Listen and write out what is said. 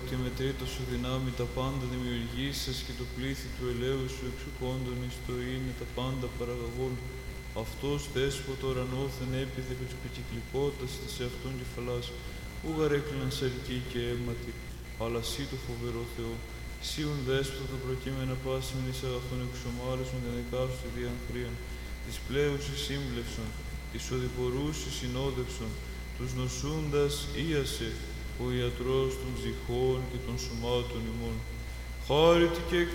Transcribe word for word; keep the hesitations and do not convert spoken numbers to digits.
ότι μετρήτως σου δυνάμει τα πάντα δημιουργήσας και το πλήθη του ελαίου σου εξουκόντων εις το είναι τα πάντα παραγαγών. Αυτός δέσποτο ουρανόθεν έπιθε επί της πικυκλικότητας της εαυτόν κεφαλάς, ου γαρέκλυναν σαρκή και αίματι, αλλά σύ το φοβερό Θεό. Σίουν δέσποτο προκείμενα πάση μεν εις αγαθόν εξομάλεσον την εκάστοτε διανθρίαν, της πλέουσης σύμπλευσον, της οδηπορούσης συνόδευσον, τους νοσούντας ίασε, ο ιατρός των ψυχών και των σωμάτων ημών. Χάρητη και εκ